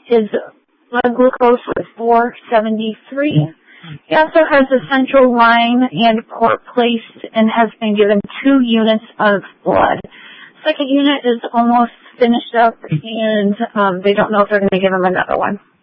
His blood glucose was 473. He also has a central line and port placed and has been given 2 units of blood. Second unit is almost finished up, and they don't know if they're going to give him another one.